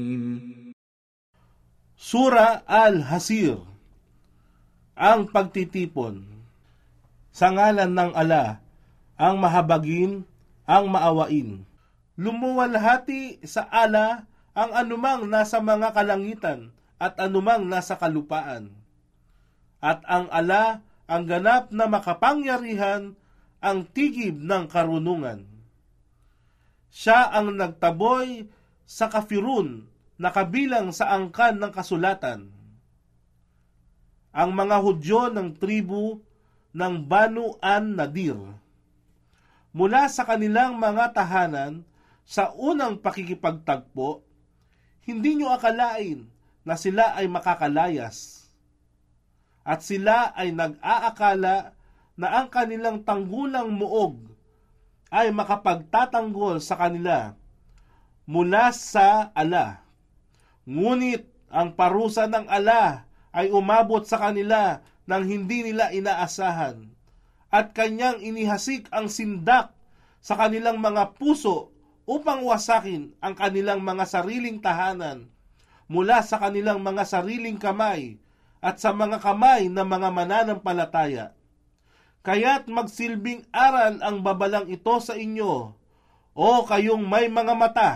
Sura Al-Hasir, ang pagtitipon. Sa ngalan ng ala, ang mahabagin, ang maawain. Lumuwalhati sa ala ang anumang nasa mga kalangitan at anumang nasa kalupaan. At ang ala ang ganap na makapangyarihan, ang tigib ng karunungan. Siya ang nagtaboy sa kafirun na kabilang sa angkan ng kasulatan. Ang mga Hudyo ng tribu ng Banu an-Nadir. Mula sa kanilang mga tahanan sa unang pakikipagtagpo, hindi nyo akalain na sila ay makakalayas. At sila ay nag-aakala na ang kanilang tanggulang muog ay makapagtatanggol sa kanila mula sa ala. Ngunit ang parusa ng ala ay umabot sa kanila nang hindi nila inaasahan, at kanyang inihasik ang sindak sa kanilang mga puso upang wasakin ang kanilang mga sariling tahanan mula sa kanilang mga sariling kamay at sa mga kamay ng mga mananampalataya. Kaya't magsilbing aral ang babalang ito sa inyo, o kayong may mga mata.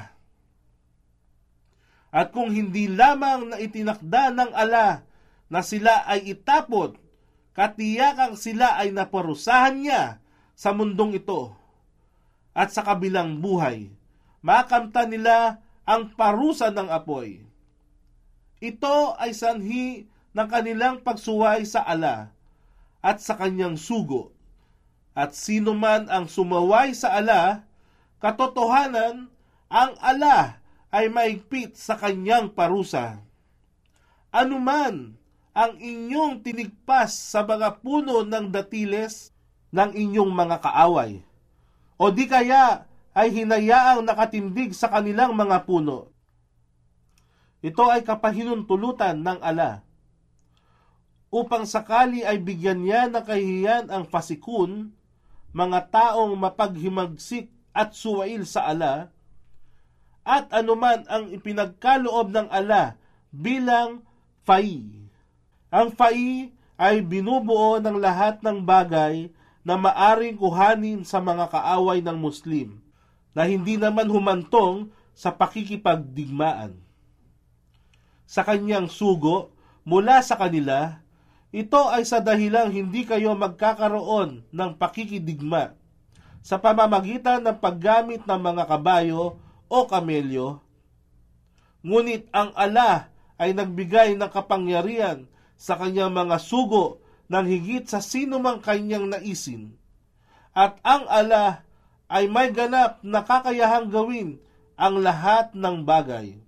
At kung hindi lamang na itinakda ng ala na sila ay itapon, katiyakang sila ay naparusahan niya sa mundong ito. At sa kabilang buhay, makamta nila ang parusa ng apoy. Ito ay sanhi ng kanilang pagsuway sa ala at sa kanyang sugo. At sino man ang sumaway sa ala, katotohanan, ang ala ay maigpit sa kanyang parusa. Anuman ang inyong tinigpas sa mga puno ng datiles ng inyong mga kaaway, o di kaya ay hinayaang nakatindig sa kanilang mga puno, ito ay kapahinuntulutan ng ala, upang sakali ay bigyan niya ng kahihiyan ang fasikun, mga taong mapaghimagsik at suwail sa ala, at anuman ang ipinagkaloob ng ala bilang fai. Ang fai ay binubuo ng lahat ng bagay na maaring kuhanin sa mga kaaway ng Muslim na hindi naman humantong sa pakikipagdigmaan. Sa kanyang sugo mula sa kanila, ito ay sa dahilang hindi kayo magkakaroon ng pakikidigma sa pamamagitan ng paggamit ng mga kabayo o kamelyo. Ngunit ang ala ay nagbigay ng kapangyarihan sa kanyang mga sugo ng higit sa sino mang kanyang naisin. At ang ala ay may ganap na kakayahang gawin ang lahat ng bagay.